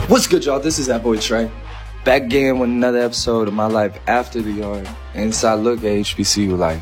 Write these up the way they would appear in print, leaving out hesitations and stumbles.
What's good, y'all? This is that boy Trey. Back again with another episode of my life after the yard. Inside look at HBCU life.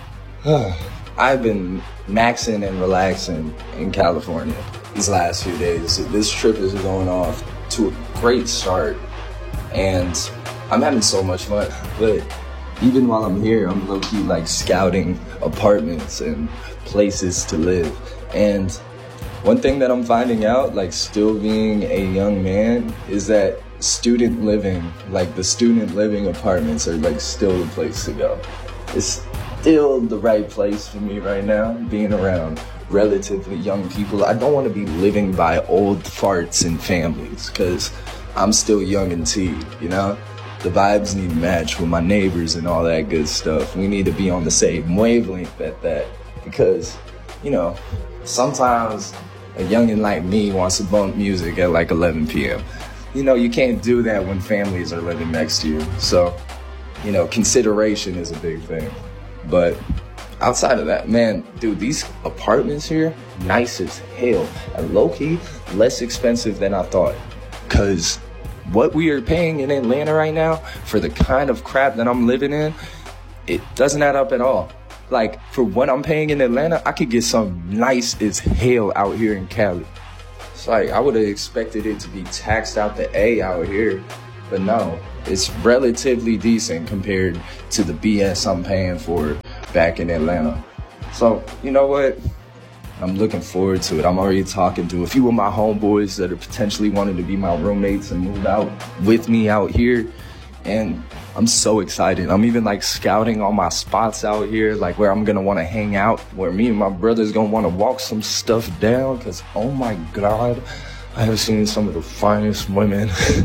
I've been maxing and relaxing in California these last few days. This trip is going off to a great start, and I'm having so much fun. But even while I'm here, I'm low-key like scouting apartments and places to live. And one thing that I'm finding out, like still being a young man, is that student living, like the student living apartments are like still the place to go. It's still the right place for me right now, being around relatively young people. I don't want to be living by old farts and families because I'm still young and teed, you know? The vibes need to match with my neighbors and all that good stuff. We need to be on the same wavelength at that because, you know, sometimes a youngin' like me wants to bump music at like 11 p.m. You know, you can't do that when families are living next to you. So, you know, consideration is a big thing. But outside of that, man, dude, these apartments here, nice as hell. And low-key, less expensive than I thought. Because what we are paying in Atlanta right now for the kind of crap that I'm living in, it doesn't add up at all. Like, for what I'm paying in Atlanta, I could get something nice as hell out here in Cali. It's like, I would have expected it to be taxed out the A out here. But no, it's relatively decent compared to the BS I'm paying for back in Atlanta. So, you know what? I'm looking forward to it. I'm already talking to a few of my homeboys that are potentially wanting to be my roommates and move out with me out here. And I'm so excited. I'm even like scouting all my spots out here, like where I'm gonna want to hang out, where me and my brother's gonna want to walk some stuff down. Cause oh my God, I have seen some of the finest women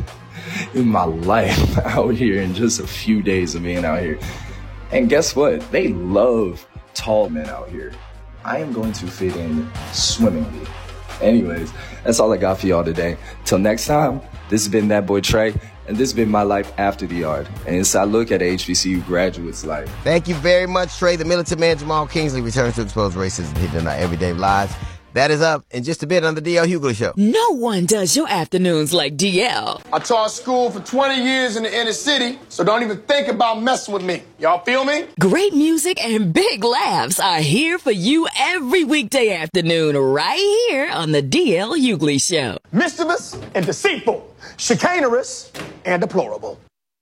in my life out here in just a few days of being out here. And guess what? They love tall men out here. I am going to fit in swimmingly. Anyways, that's all I got for y'all today. Till next time, this has been that boy Trey. And this has been my life after the yard. And inside look at a HBCU graduate's life. Thank you very much, Trey. The militant man, Jamal Kingsley, returns to expose racism hidden in our everyday lives. That is up in just a bit on the DL Hughley Show. No one does your afternoons like DL. I taught school for 20 years in the inner city, so don't even think about messing with me. Y'all feel me? Great music and big laughs are here for you every weekday afternoon right here on the DL Hughley Show. Mischievous and deceitful, chicanerous and deplorable.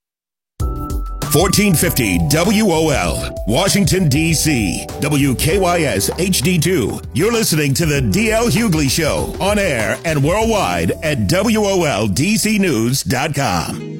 1450 WOL, Washington, D.C. WKYS HD2. You're listening to the DL Hughley Show on air and worldwide at WOLDCnews.com.